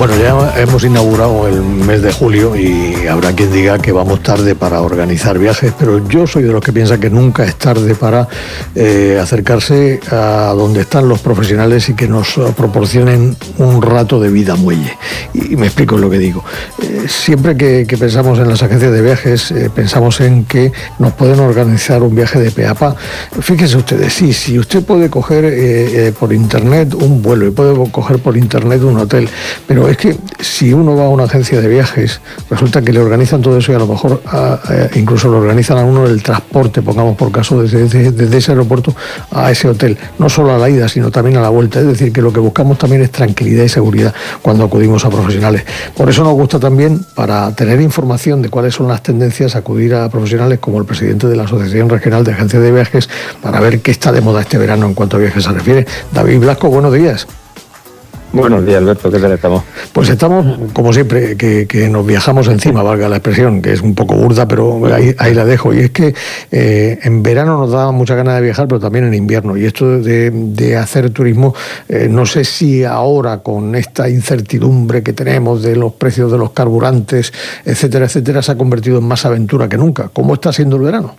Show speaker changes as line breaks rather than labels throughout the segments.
Bueno, ya hemos inaugurado el mes de julio y habrá quien diga que vamos tarde para organizar viajes, pero yo soy de los que piensa que nunca es tarde para acercarse a donde están los profesionales y que nos proporcionen un rato de vida muelle. Y me explico lo que digo. Siempre que pensamos en las agencias de viajes, pensamos en que nos pueden organizar un viaje de pe a pa. Fíjense ustedes, sí, si usted puede coger por internet un vuelo y puede coger por internet un hotel, pero es que si uno va a una agencia de viajes, resulta que le organizan todo eso y a lo mejor incluso le organizan a uno el transporte, pongamos por caso, desde ese aeropuerto a ese hotel, no solo a la ida, sino también a la vuelta. Es decir, que lo que buscamos también es tranquilidad y seguridad cuando acudimos a profesionales. Por eso nos gusta también, para tener información de cuáles son las tendencias, acudir a profesionales como el presidente de la Asociación Regional de Agencias de Viajes para ver qué está de moda este verano en cuanto a viajes se refiere. David Blasco, buenos días.
Buenos días, Alberto, ¿qué tal estamos?
Pues estamos, como siempre, que nos viajamos encima, valga la expresión, que es un poco burda, pero ahí la dejo. Y es que en verano nos da mucha ganas de viajar, pero también en invierno. Y esto de hacer turismo, no sé si ahora con esta incertidumbre que tenemos de los precios de los carburantes, etcétera, etcétera, se ha convertido en más aventura que nunca. ¿Cómo está siendo el verano?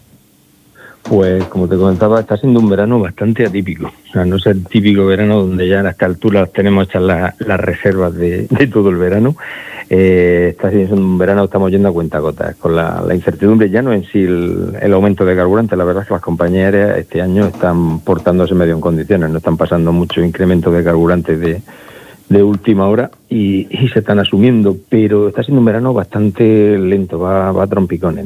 Pues, como te comentaba, está siendo un verano bastante atípico. O sea, no es el típico verano donde ya a esta altura tenemos hechas las reservas de todo el verano. Está siendo un verano, estamos yendo a cuentagotas, con la incertidumbre, ya no en sí el aumento de carburante. La verdad es que las compañías aéreas este año están portándose medio en condiciones, no están pasando mucho incremento de carburante de última hora y se están asumiendo, pero está siendo un verano bastante lento, va a trompicones,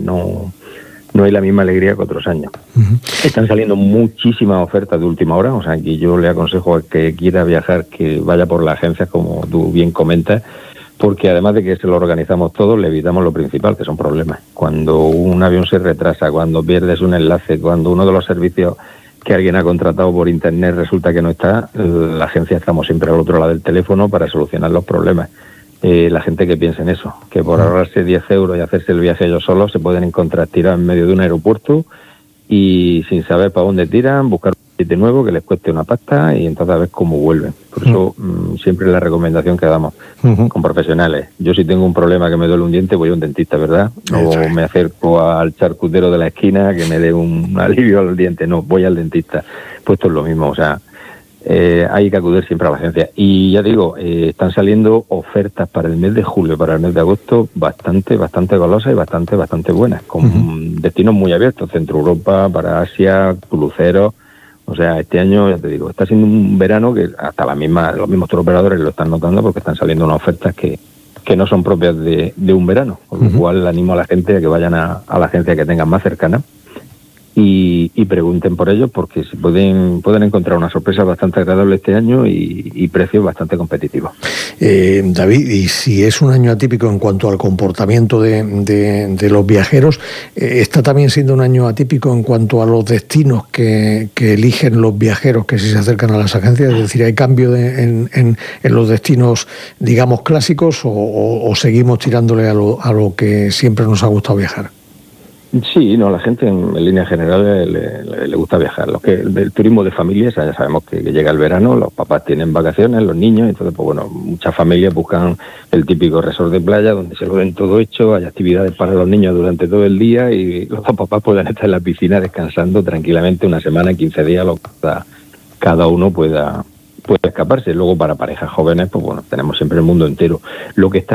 no hay la misma alegría que otros años. Uh-huh. Están saliendo muchísimas ofertas de última hora, o sea que yo le aconsejo a que quiera viajar que vaya por las agencias, como tú bien comentas, porque además de que se lo organizamos todo, le evitamos lo principal, que son problemas. Cuando un avión se retrasa, cuando pierdes un enlace, cuando uno de los servicios que alguien ha contratado por internet resulta que no está, la agencia estamos siempre al otro lado del teléfono para solucionar los problemas. La gente que piensa en eso, que por ahorrarse 10 euros y hacerse el viaje ellos solos se pueden encontrar tirados en medio de un aeropuerto y sin saber para dónde tiran, buscar un billete nuevo que les cueste una pasta y entonces a ver cómo vuelven. Por eso siempre es la recomendación que damos con profesionales. Yo si tengo un problema que me duele un diente voy a un dentista, ¿verdad? No me acerco al charcutero de la esquina que me dé un alivio al diente, no, voy al dentista. Pues esto es lo mismo, o sea, hay que acudir siempre a la agencia. Y ya digo, están saliendo ofertas para el mes de julio, para el mes de agosto, bastante golosas y bastante buenas, con destinos muy abiertos, Centro Europa, para Asia, cruceros. O sea, este año, ya te digo, está siendo un verano que hasta los mismos turoperadores lo están notando porque están saliendo unas ofertas que no son propias de un verano. Con lo cual animo a la gente a que vayan a la agencia que tengan más cercana y pregunten por ellos, porque se pueden encontrar una sorpresa bastante agradable este año y precios bastante competitivos.
David, y si es un año atípico en cuanto al comportamiento de los viajeros, ¿está también siendo un año atípico en cuanto a los destinos que eligen los viajeros que si se acercan a las agencias? Es decir, ¿hay cambio en los destinos, digamos, clásicos o seguimos tirándole a lo que siempre nos ha gustado viajar?
Sí, no, a la gente en líneas generales le gusta viajar. El turismo de familias, ya sabemos que llega el verano, los papás tienen vacaciones, los niños, entonces, pues bueno, muchas familias buscan el típico resort de playa donde se lo den todo hecho, hay actividades para los niños durante todo el día y los papás puedan estar en la piscina descansando tranquilamente una semana, 15 días, cada uno pueda escaparse. Luego para parejas jóvenes, pues bueno, tenemos siempre el mundo entero. Lo que está